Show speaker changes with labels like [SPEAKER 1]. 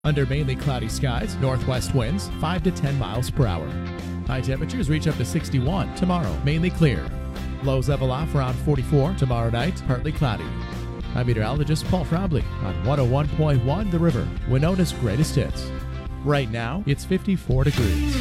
[SPEAKER 1] Under mainly cloudy skies, northwest winds 5 to 10 miles per hour. High temperatures reach up to 61 tomorrow, mainly clear. Lows level off around 44 tomorrow night, partly cloudy. I'm meteorologist Paul Frobley on 101.1 The River, Winona's greatest hits. Right now, it's 54 degrees.